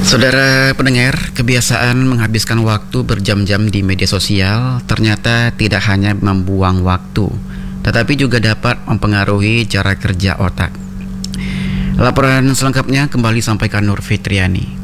Saudara pendengar, kebiasaan menghabiskan waktu berjam-jam di media sosial ternyata tidak hanya membuang waktu, tetapi juga dapat mempengaruhi cara kerja otak. Laporan selengkapnya kembali sampaikan Nur Fitriani.